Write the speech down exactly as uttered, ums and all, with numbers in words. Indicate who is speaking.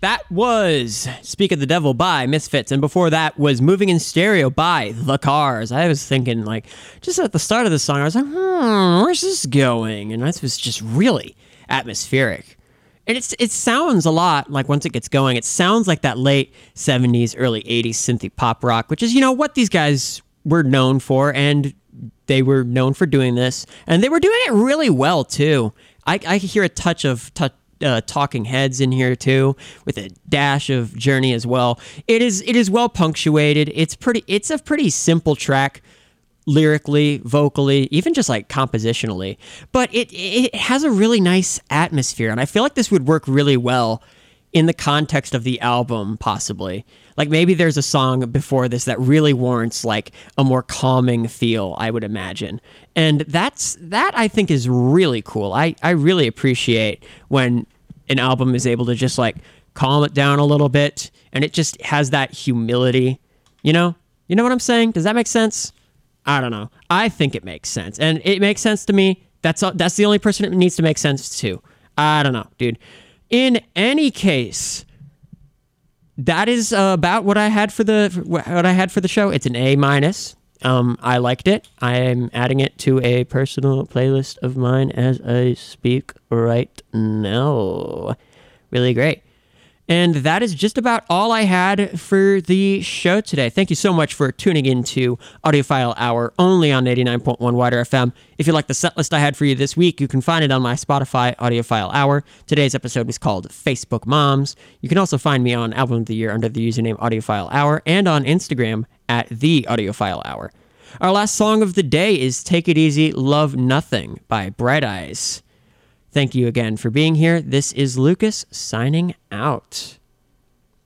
Speaker 1: That was Speak of the Devil by Misfits, and before that was Moving in Stereo by The Cars. I was thinking, like, just at the start of the song, I was like, hmm, where's this going? And this was just really atmospheric. And it's it sounds a lot like, once it gets going, it sounds like that late seventies, early eighties synthy pop rock, which is, you know, what these guys were known for, and they were known for doing this, and they were doing it really well, too. I, I hear a touch of touch. Uh, Talking Heads in here too, with a dash of Journey as well. It is it is well punctuated. It's pretty. It's a pretty simple track, lyrically, vocally, even just like compositionally. But it it has a really nice atmosphere, and I feel like this would work really well in the context of the album, possibly. Like maybe there's a song before this that really warrants like a more calming feel, I would imagine. And that's that I think is really cool. I, I really appreciate when an album is able to just like calm it down a little bit, and it just has that humility, you know? You know what I'm saying? Does that make sense? I don't know. I think it makes sense. And it makes sense to me. That's that's the only person it needs to make sense to. I don't know, dude. In any case, that is uh, about what I had for the what I had for the show. It's an A minus. Um, I liked it. I am adding it to a personal playlist of mine as I speak right now. Really great. And that is just about all I had for the show today. Thank you so much for tuning in to Audiophile Hour, only on eighty-nine point one Wider F M. If you like the set list I had for you this week, you can find it on my Spotify, Audiophile Hour. Today's episode was called Facebook Moms. You can also find me on Album of the Year under the username Audiophile Hour, and on Instagram at The Audiophile Hour. Our last song of the day is Take It Easy, Love Nothing by Bright Eyes. Thank you again for being here. This is Lucas signing out.